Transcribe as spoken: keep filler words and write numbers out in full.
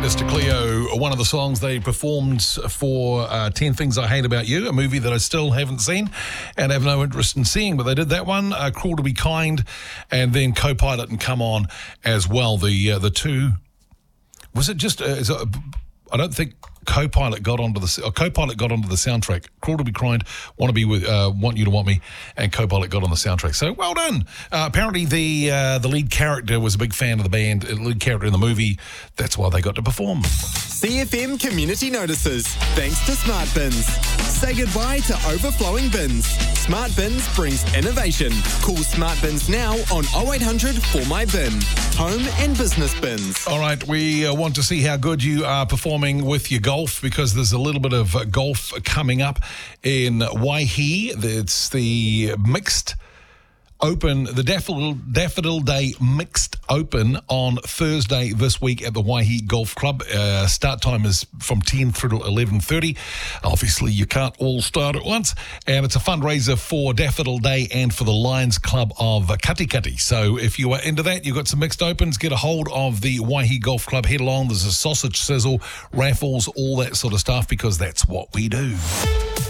Witness to Cleo, one of the songs they performed for uh, ten Things I Hate About You, a movie that I still haven't seen and have no interest in seeing, but they did that one, uh, Cruel to Be Kind, and then Co-Pilot and Come On as well. The uh, the two, was it just, uh, is it, I don't think Co-Pilot got onto the uh, Co-Pilot got onto the soundtrack. Cruel to Be Kind, Want to Be with, uh, Want You to Want Me, and Co-Pilot got on the soundtrack. So well done. Uh, apparently, the uh, the lead character was a big fan of the band, uh, lead character in the movie. That's why they got to perform. C F M community notices, thanks to Smart Bins. Say goodbye to overflowing bins. Smart Bins brings innovation. Call Smart Bins now on oh eight hundred four my bin. Home and business bins. All right, we uh, want to see how good you are performing with your golf, because there's a little bit of uh, golf coming up in Waihi. It's the mixed Open, the Daffodil, Daffodil Day Mixed Open on Thursday this week at the Waihi Golf Club. Uh, start time is from ten through to eleven thirty. Obviously, you can't all start at once. And it's a fundraiser for Daffodil Day and for the Lions Club of Katikati. So if you are into that, you've got some mixed opens, get a hold of the Waihi Golf Club. Head along. There's a sausage sizzle, raffles, all that sort of stuff, because that's what we do.